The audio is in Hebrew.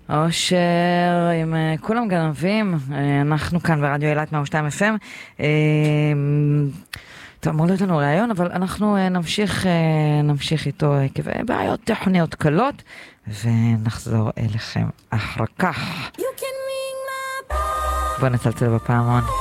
אושר, אם כולם גנבים, אנחנו כאן ברדיו אילת 102 FM. טוב, אמור להיות לנו רעיון, אבל אנחנו נמשיך איתו בעיות טכניות קלות, ונחזור אליכם אחר כך. בוא נצלצל בפעמון.